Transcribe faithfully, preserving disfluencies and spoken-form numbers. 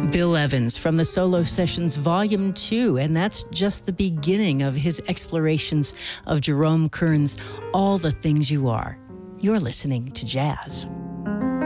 Bill Evans from the Solo Sessions Volume two, and that's just the beginning of his explorations of Jerome Kern's All the Things You Are. You're listening to Jazz.